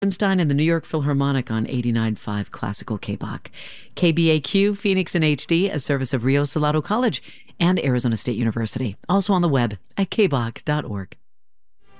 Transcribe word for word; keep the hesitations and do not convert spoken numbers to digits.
Bernstein and the New York Philharmonic on eighty-nine point five Classical K B O C. K B A Q, Phoenix in H D, a service of Rio Salado College and Arizona State University. Also on the web at k b o c dot org.